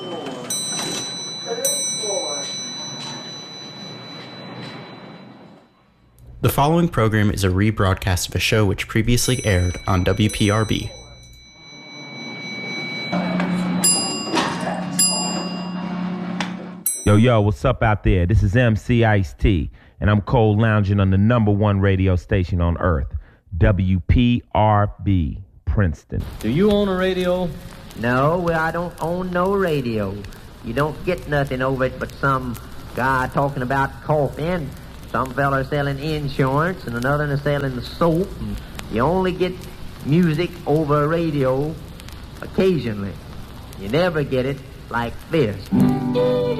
The following program is a rebroadcast of a show which previously aired on WPRB. Yo, what's up out there? This is MC Ice-T, and I'm cold lounging on the #1 radio station on earth, WPRB, Princeton. Do you own a radio? No, well, I don't own no radio. You don't get nothing over it but some guy talking about coffee. Some fella selling insurance, and another is selling soap. And you only get music over a radio occasionally. You never get it like this.